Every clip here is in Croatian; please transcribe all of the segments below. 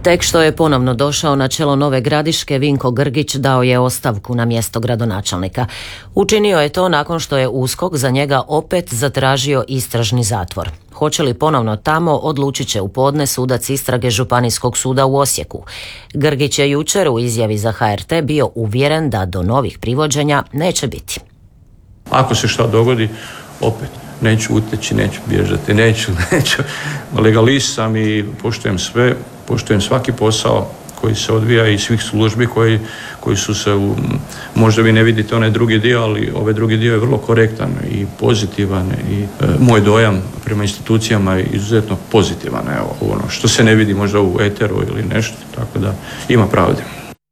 Tek što je ponovno došao na čelo Nove Gradiške, Vinko Grgić dao je ostavku na mjesto gradonačelnika. Učinio je to nakon što je USKOK za njega opet zatražio istražni zatvor. Hoće li ponovno tamo, odlučit će u podne sudac istrage Županijskog suda u Osijeku. Grgić je jučer u izjavi za HRT bio uvjeren da do novih privođenja neće biti. Ako se što dogodi, opet neću uteći, neću bježati, neću. Legalist sam i poštujem svaki posao koji se odvija i svih službi koji su se možda vi ne vidite onaj drugi dio, ali ovaj drugi dio je vrlo korektan i pozitivan i moj dojam prema institucijama je izuzetno pozitivan. Evo, ono što se ne vidi možda u eteru ili nešto, tako da ima pravde.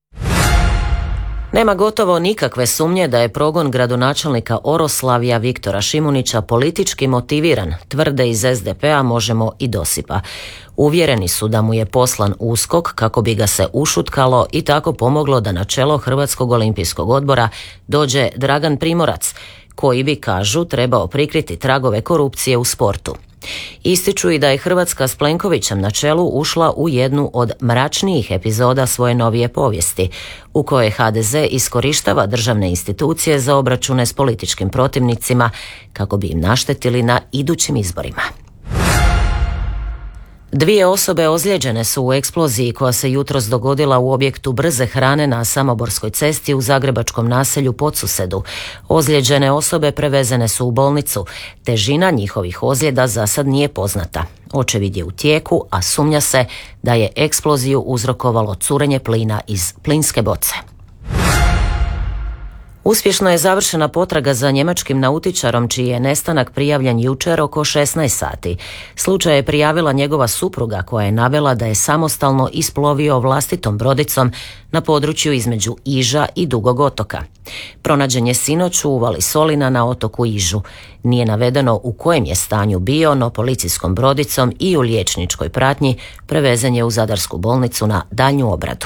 Nema gotovo nikakve sumnje da je progon gradonačelnika Oroslavlja Viktora Šimunića politički motiviran, tvrde iz SDP-a Možemo i Dosipa. Uvjereni su da mu je poslan USKOK kako bi ga se ušutkalo i tako pomoglo da na čelo Hrvatskog olimpijskog odbora dođe Dragan Primorac, koji bi, kažu, trebao prikriti tragove korupcije u sportu. Ističu i da je Hrvatska s Plenkovićem na čelu ušla u jednu od mračnijih epizoda svoje novije povijesti, u kojoj HDZ iskorištava državne institucije za obračune s političkim protivnicima kako bi im naštetili na idućim izborima. 2 osobe ozlijeđene su u eksploziji koja se jutros dogodila u objektu brze hrane na Samoborskoj cesti u zagrebačkom naselju Podsusedu. Ozlijeđene osobe prevezene su u bolnicu. Težina njihovih ozljeda za sad nije poznata. Očevid je u tijeku, a sumnja se da je eksploziju uzrokovalo curenje plina iz plinske boce. Uspješno je završena potraga za njemačkim nautičarom čiji je nestanak prijavljen jučer oko 16 sati. Slučaj je prijavila njegova supruga koja je navela da je samostalno isplovio vlastitom brodicom na području između Iža i Dugog otoka. Pronađen je sinoć u uvali Solina na otoku Ižu. Nije navedeno u kojem je stanju bio, no policijskom brodicom i u liječničkoj pratnji prevezen je u Zadarsku bolnicu na daljnju obradu.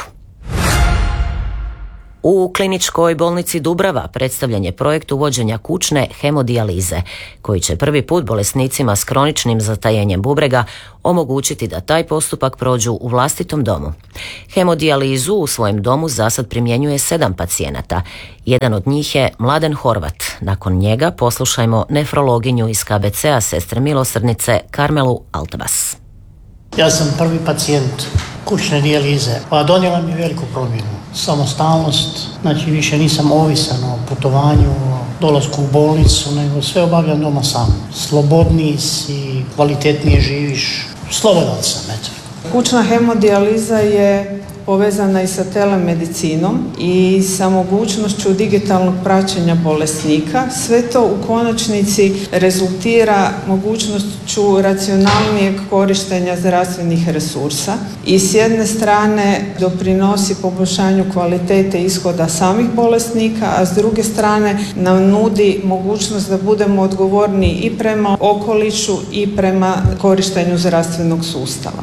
U kliničkoj bolnici Dubrava predstavljen je projekt uvođenja kućne hemodijalize, koji će prvi put bolesnicima s kroničnim zatajenjem bubrega omogućiti da taj postupak prođu u vlastitom domu. Hemodijalizu u svojem domu zasad primjenjuje 7 pacijenata. Jedan od njih je Mladen Horvat. Nakon njega poslušajmo nefrologinju iz KBC-a Sestre milosrdnice Karmelu Altbas. Ja sam prvi pacijent kućne dijalize, pa donijela mi veliku promjenu. Samostalnost, znači više nisam ovisan o putovanju, o dolasku u bolnicu, nego sve obavljam doma sam. Slobodniji si, kvalitetnije živiš, slobodan sam, eto. Kućna hemodijaliza je povezana i sa telemedicinom i sa mogućnošću digitalnog praćenja bolesnika. Sve to u konačnici rezultira mogućnošću racionalnijeg korištenja zdravstvenih resursa i s jedne strane doprinosi poboljšanju kvalitete ishoda samih bolesnika, a s druge strane nam nudi mogućnost da budemo odgovorni i prema okolišu i prema korištenju zdravstvenog sustava.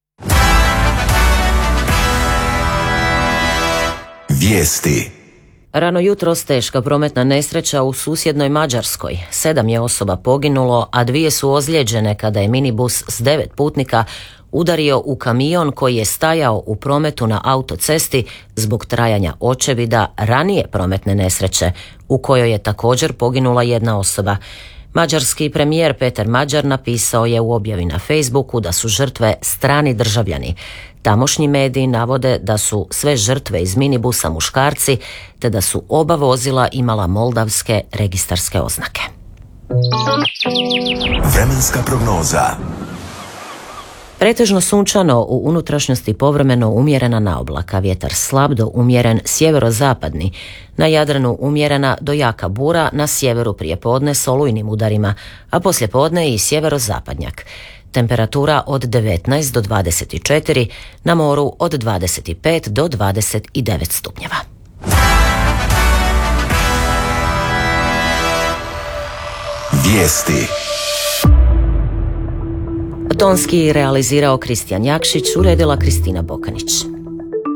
Vijesti. Rano jutros teška prometna nesreća u susjednoj Mađarskoj. 7 je osoba poginulo, a 2 su ozlijeđene kada je minibus s 9 putnika udario u kamion koji je stajao u prometu na autocesti zbog trajanja očevida ranije prometne nesreće, u kojoj je također poginula 1 osoba. Mađarski premijer Peter Mađar napisao je u objavi na Facebooku da su žrtve strani državljani. Tamošnji mediji navode da su sve žrtve iz minibusa muškarci, te da su oba vozila imala moldavske registarske oznake. Vremenska prognoza. Pretežno sunčano, u unutrašnjosti povremeno umjerena naoblaka, vjetar slab do umjeren sjeverozapadni, na Jadranu umjerena do jaka bura, na sjeveru prijepodne s olujnim udarima, a poslijepodne i sjeverozapadnjak. Temperatura od 19 do 24, na moru od 25 do 29 stupnjeva. Vijesti. Tonski realizirao Kristijan Jakšić, uredila Kristina Bokanić.